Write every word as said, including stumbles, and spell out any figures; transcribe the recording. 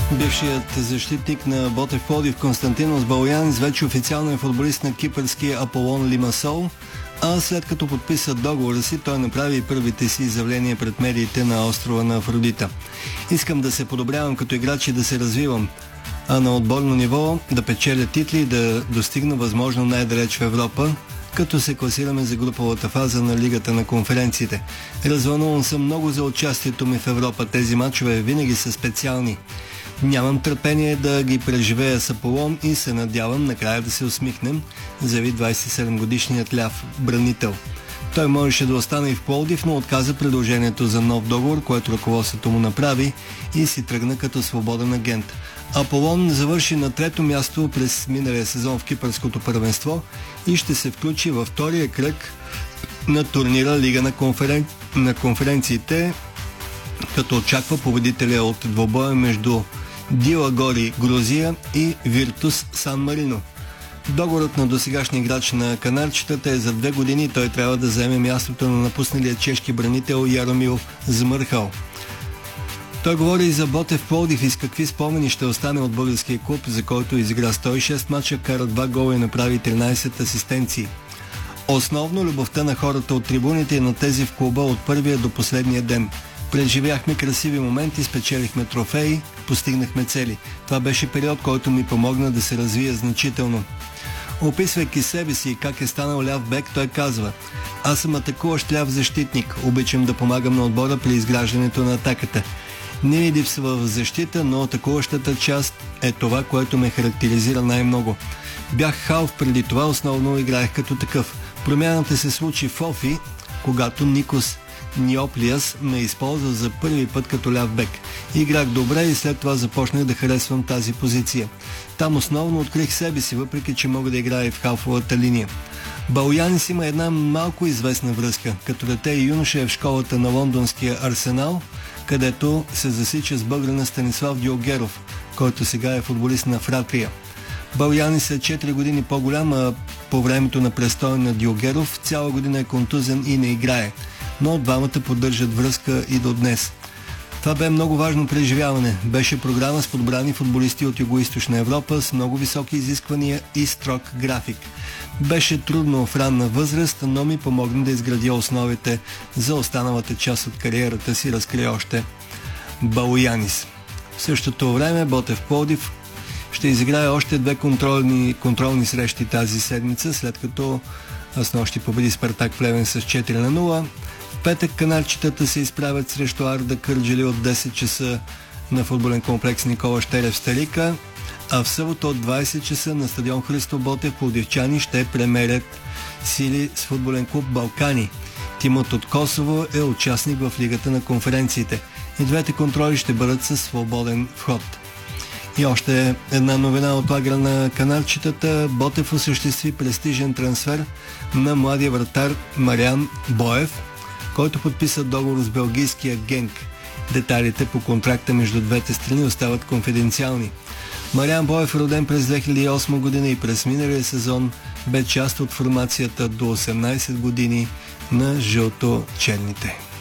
Бившият защитник на Ботев Пловдив Константинос Балоянис вече официално е футболист на кипърския Аполон Лимасол, а след като подписа договора си, той направи първите си изявления пред медиите на острова на Афродита. Искам да се подобрявам като играч и да се развивам, а на отборно ниво да печеля титли и да достигна възможно най-далеч в Европа, като се класираме за груповата фаза на Лигата на конференциите. Развълнуван съм много за участието ми в Европа. Тези мачове винаги са специални. Нямам търпение да ги преживея с Аполон и се надявам накрая да се усмихнем, заяви двадесет и седем годишният ляв бранител. Той можеше да остане и в Пловдив, но отказа предложението за нов договор, което ръководството му направи, и си тръгна като свободен агент. Аполон завърши на трето място през миналия сезон в кипърското първенство и ще се включи във втория кръг на турнира Лига на, конферен... на конференциите, като очаква победителя от двобоя между Дила Гори Грузия и Виртус Сан Марино. Договорът на досегашния играч на канарчетата е за две години и той трябва да заеме мястото на напусналия чешки бранител Яромил Змърхал. Той говори и за Ботев Пловдив и с какви спомени ще остане от българския клуб, за който изигра сто и шест мача, кара два гола и направи тринадесет асистенции. Основно любовта на хората от трибуните и на тези в клуба от първия до последния ден. Преживяхме красиви моменти, спечелихме трофеи, постигнахме цели. Това беше период, който ми помогна да се развия значително. Описвайки себе си и как е станал ляв бек, той казва: аз съм атакуващ ляв защитник, обичам да помагам на отбора при изграждането на атаката. Не ми липсва в защита, но атакуващата част е това, което ме характеризира най-много. Бях халф преди това, основно играех като такъв. Промяната се случи в Офи, когато Никос Ниоплиас ме използва за първи път като ляв бек. Играх добре и след това започнах да харесвам тази позиция. Там основно открих себе си, въпреки че мога да играя и в халфовата линия. Балоянис има една малко известна връзка. Като дете и юноша е в школата на лондонския Арсенал, където се засича с българина Станислав Дюлгеров, който сега е футболист на Фратрия. Балоянис е четири години по-голям, а по времето на престоя на Дюлгеров цяла година е контузен и не играе, но двамата поддържат връзка и до днес. Това бе много важно преживяване. Беше програма с подбрани футболисти от Югоизточна Европа с много високи изисквания и строг график. Беше трудно в ранна възраст, но ми помогна да изградя основите за останалата част от кариерата си, разкрие още Балоянис. В същото време Ботев Пловдив ще изиграе още две контролни, контролни срещи тази седмица, след като снощи победи Спартак Плевен с четири на нула. В петък канарчетата се изправят срещу Арда Кърджали от десет часа на футболен комплекс Никола Щерев в Старика, а в събота от двадесет часа на стадион Христо Ботев пловдивчани ще премерят сили с футболен клуб Балкани. Тимът от Косово е участник в Лигата на конференциите. И двете контроли ще бъдат със свободен вход. И още една новина от лагера на канарчетата. Ботев осъществи престижен трансфер на младия вратар Мариан Боев, който подписа договор с белгийския Генк. Детайлите по контракта между двете страни остават конфиденциални. Мариан Боев е роден през две хиляди и осма година и през миналия сезон бе част от формацията до осемнадесет години на жълто-черните.